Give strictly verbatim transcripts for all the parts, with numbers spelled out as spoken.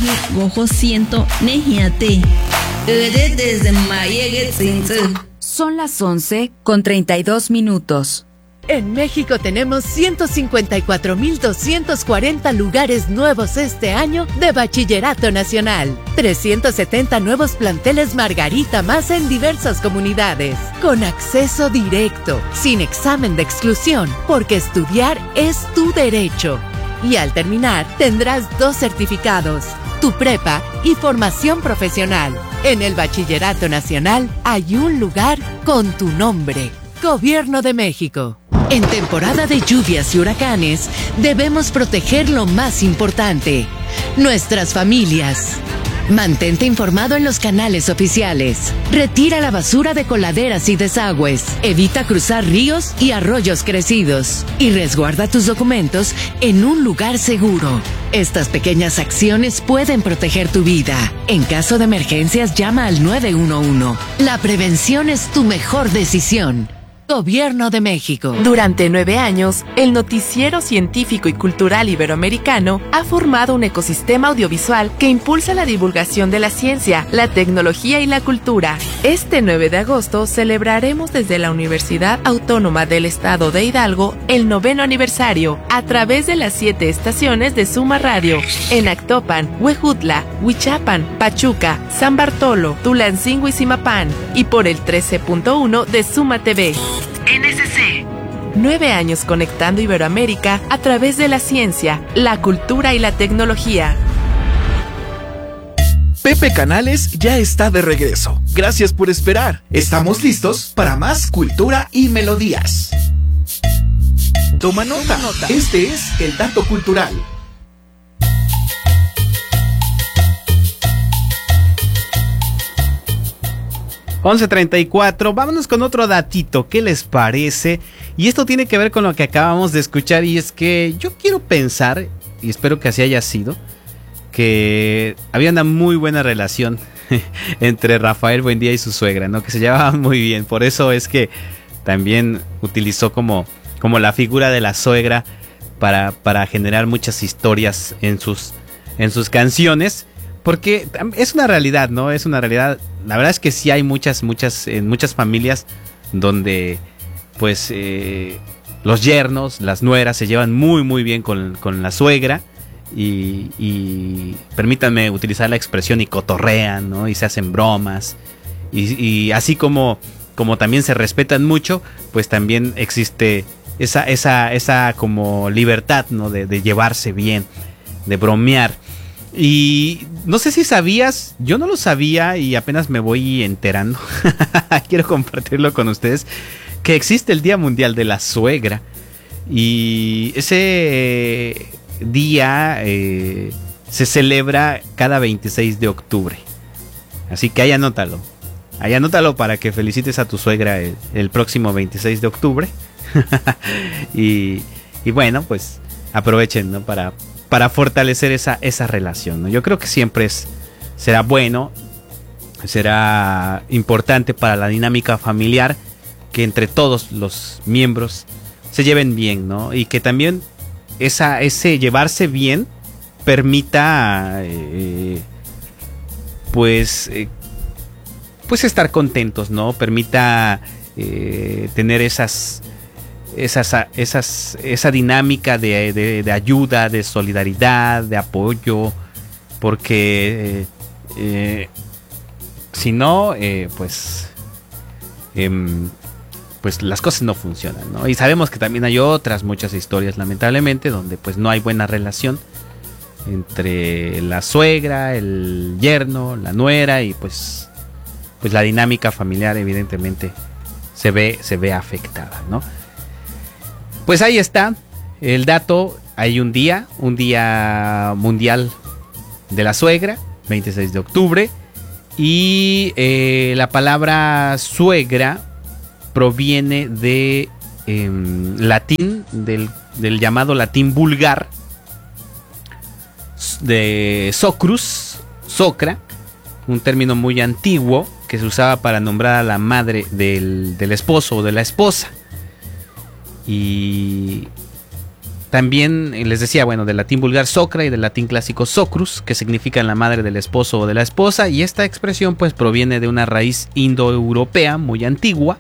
neji gojo ciento nejiate. Ere desde mayegue tzinze. Son las once con treinta y dos minutos. En México tenemos ciento cincuenta y cuatro mil doscientos cuarenta lugares nuevos este año de Bachillerato Nacional. trescientos setenta nuevos planteles Margarita más en diversas comunidades. Con acceso directo, sin examen de exclusión, porque estudiar es tu derecho. Y al terminar, tendrás dos certificados, tu prepa y formación profesional. En el Bachillerato Nacional hay un lugar con tu nombre. Gobierno de México. En temporada de lluvias y huracanes, debemos proteger lo más importante, nuestras familias. Mantente informado en los canales oficiales. Retira la basura de coladeras y desagües. Evita cruzar ríos y arroyos crecidos. Y resguarda tus documentos en un lugar seguro. Estas pequeñas acciones pueden proteger tu vida. En caso de emergencias, llama al nueve uno uno. La prevención es tu mejor decisión. Gobierno de México. Durante nueve años, el Noticiero Científico y Cultural Iberoamericano ha formado un ecosistema audiovisual que impulsa la divulgación de la ciencia, la tecnología y la cultura. Este nueve de agosto celebraremos desde la Universidad Autónoma del Estado de Hidalgo el noveno aniversario a través de las siete estaciones de Suma Radio en Actopan, Huejutla, Huichapan, Pachuca, San Bartolo, Tulancingo y Zimapán y por el trece punto uno de Suma T V. N S C. Nueve años conectando Iberoamérica a través de la ciencia, la cultura y la tecnología. Pepe Canales ya está de regreso. Gracias por esperar. Estamos listos para más cultura y melodías. Toma nota. Este es el dato cultural. once treinta y cuatro, vámonos con otro datito, ¿qué les parece? Y esto tiene que ver con lo que acabamos de escuchar y es que yo quiero pensar, y espero que así haya sido, que había una muy buena relación entre Rafael Buendía y su suegra, ¿no? Que se llevaban muy bien, por eso es que también utilizó como, como la figura de la suegra para, para generar muchas historias en sus, en sus canciones. Porque es una realidad, ¿no? Es una realidad. La verdad es que sí hay muchas, muchas, en muchas familias donde, pues, eh, los yernos, las nueras se llevan muy, muy bien con, con la suegra y, y permítanme utilizar la expresión y cotorrean, ¿no? Y se hacen bromas y, y así como, como también se respetan mucho, pues también existe esa, esa, esa como libertad, ¿no? De, de llevarse bien, de bromear. Y no sé si sabías, yo no lo sabía y apenas me voy enterando, quiero compartirlo con ustedes, que existe el Día Mundial de la Suegra. Y ese día eh, se celebra cada veintiséis de octubre. Así que ahí anótalo, ahí anótalo para que felicites a tu suegra el, el próximo veintiséis de octubre. y, y bueno, pues aprovechen, ¿no? Para... para fortalecer esa, esa relación, ¿no? Yo creo que siempre es, será bueno, será importante para la dinámica familiar que entre todos los miembros se lleven bien, ¿no? Y que también esa, ese llevarse bien permita eh, pues, eh, pues estar contentos, ¿no? Permita eh, tener esas... Esas, esas, esa dinámica de, de, de ayuda, de solidaridad, de apoyo, porque eh, eh, si no, eh, pues, eh, pues las cosas no funcionan, ¿no? Y sabemos que también hay otras muchas historias, lamentablemente, donde pues no hay buena relación entre la suegra, el yerno, la nuera y pues, pues la dinámica familiar evidentemente se ve, se ve afectada, ¿no? Pues ahí está el dato, hay un día, un día mundial de la suegra, veintiséis de octubre, y eh, la palabra suegra proviene de eh, latín, del, del llamado latín vulgar, de socrus, socra, un término muy antiguo que se usaba para nombrar a la madre del, del esposo o de la esposa. Y también les decía, bueno, del latín vulgar socra y del latín clásico socrus, que significan la madre del esposo o de la esposa, y esta expresión pues proviene de una raíz indoeuropea muy antigua,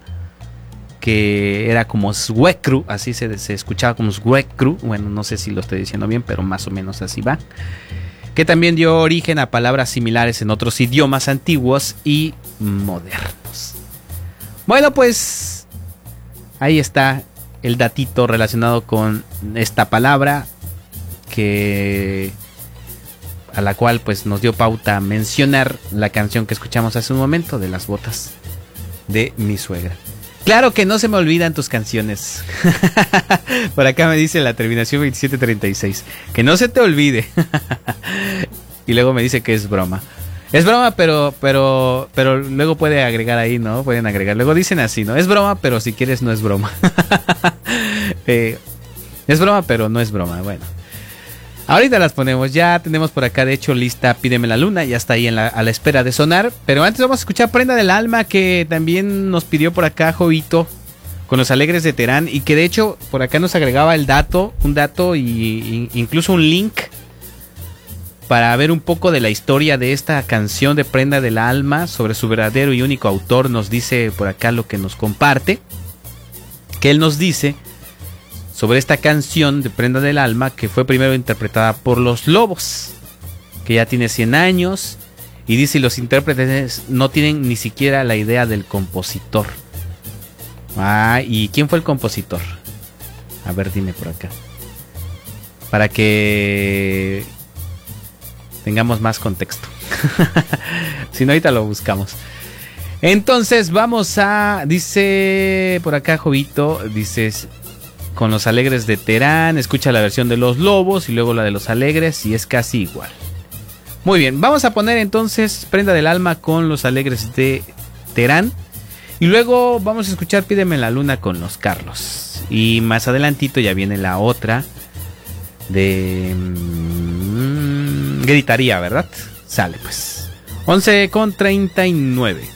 que era como swekru, así se, se escuchaba como swekru, bueno, no sé si lo estoy diciendo bien, pero más o menos así va, que también dio origen a palabras similares en otros idiomas antiguos y modernos. Bueno, pues ahí está el datito relacionado con esta palabra, que a la cual pues nos dio pauta a mencionar la canción que escuchamos hace un momento, de Las botas de mi suegra. Claro que no se me olvidan tus canciones. Por acá me dice la terminación veintisiete treinta y seis. Que no se te olvide. Y luego me dice que es broma. Es broma, pero, pero, pero luego puede agregar ahí, ¿no? Pueden agregar. Luego dicen así, ¿no? Es broma, pero si quieres no es broma. eh, es broma, pero no es broma. Bueno. Ahorita las ponemos. Ya tenemos por acá, de hecho, lista Pídeme la Luna. Ya está ahí en la, a la espera de sonar. Pero antes vamos a escuchar Prenda del Alma, que también nos pidió por acá Jovito, con Los Alegres de Terán. Y que de hecho por acá nos agregaba el dato, un dato y, y incluso un link para ver un poco de la historia de esta canción de Prenda del Alma, sobre su verdadero y único autor. Nos dice por acá lo que nos comparte, que él nos dice sobre esta canción de Prenda del Alma, que fue primero interpretada por Los Lobos, que ya tiene cien años, y dice, los intérpretes no tienen ni siquiera la idea del compositor. Ah, ¿y quién fue el compositor? A ver, dime por acá, para que tengamos más contexto. Si no, ahorita lo buscamos. Entonces vamos a, dice por acá Jovito, dices, con Los Alegres de Terán, escucha la versión de Los Lobos y luego la de Los Alegres y es casi igual. Muy bien, vamos a poner entonces Prenda del Alma con Los Alegres de Terán y luego vamos a escuchar Pídeme la Luna con Los Carlos. Y más adelantito ya viene la otra de mmm, Gritaría, ¿verdad? Sale pues. once con treinta y nueve.